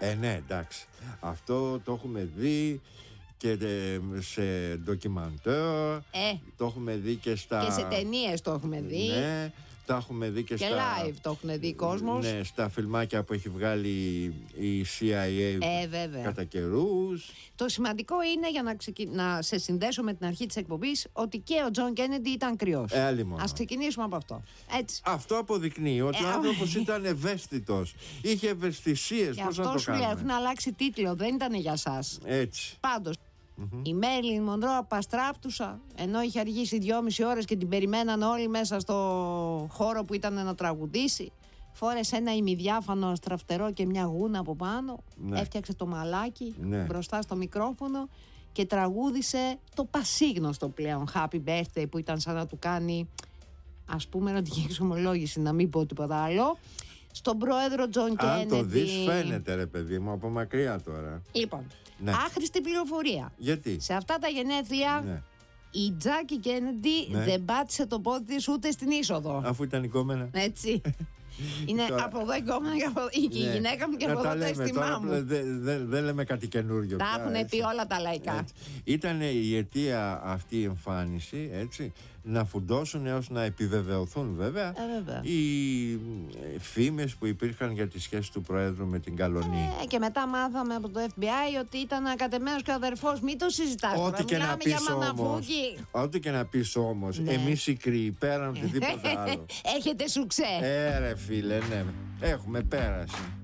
Ναι, εντάξει. Αυτό το έχουμε δει και σε ντοκιμαντέρ. Το έχουμε δει και στα... Και σε ταινίες το έχουμε δει. Ναι, τα έχουμε δει και στα... live το έχουν δει κόσμος. Ναι, στα φιλμάκια που έχει βγάλει η CIA κατά καιρούς. Το σημαντικό είναι, για να σε συνδέσω με την αρχή της εκπομπής, ότι και ο Τζον Κέννεντι ήταν κρυός. Ας ξεκινήσουμε από αυτό. Έτσι. Αυτό αποδεικνύει ότι ο άνθρωπος ήταν ευαίσθητος. Είχε ευαισθησίες. Πώς να το κάνουμε. Έχουν αλλάξει τίτλο, δεν ήταν για σας. Έτσι. Πάντως, η Μέριλιν Μονρό απαστράπτουσα, ενώ είχε αργήσει 2,5 ώρες και την περιμέναν όλοι μέσα στο χώρο που ήταν να τραγουδήσει. Φόρεσε ένα ημιδιάφανο στραφτερό και μια γούνα από πάνω. Έφτιαξε το μαλάκι μπροστά στο μικρόφωνο και τραγούδισε το πασίγνωστο πλέον Happy Birthday, που ήταν σαν να του κάνει, ας πούμε, ερωτική εξομολόγηση, να μην πω τίποτα άλλο, στον πρόεδρο Τζον Κέννεντι. Αν το δεις φαίνεται, ρε παιδί μου, από μακριά τώρα. Λοιπόν, άχρηστη πληροφορία. Γιατί? Σε αυτά τα γενέθλια η Τζάκι Κέννεντι δεν πάτησε το πόδι της ούτε στην είσοδο. Αφού ήταν εικόμενα. Έτσι. Είναι τώρα... από εδώ εικόμενα και από εδώ. Η γυναίκα μου και από εδώ το αίσθημά μου. Δεν λέμε κάτι καινούριο. Τα έχουν πει όλα τα λαϊκά. Ήταν η αιτία αυτή η εμφάνιση, έτσι, να φουντώσουν έως να επιβεβαιωθούν βέβαια οι φήμες που υπήρχαν για τη σχέση του Προέδρου με την Καλονή. Και μετά μάθαμε από το FBI ότι ήταν ακατεμένος και αδερφός. Μην το συζητάς. Ό,τι και να πεις όμως, ό,τι και να πεις όμως, εμείς οι κρύοι, πέραν οτιδήποτε άλλο, έχετε σουξέ. Ρε φίλε, ναι, έχουμε πέραση.